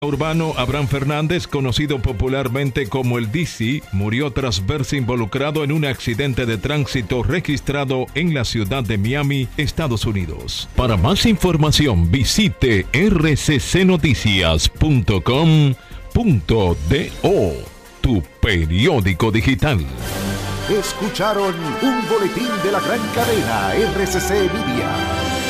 Urbano Abraham Fernández, conocido popularmente como el Dizzy, murió tras verse involucrado en un accidente de tránsito registrado en la ciudad de Miami, Estados Unidos. Para más información, visite rccnoticias.com.do, tu periódico digital. Escucharon un boletín de la gran cadena RCC Media.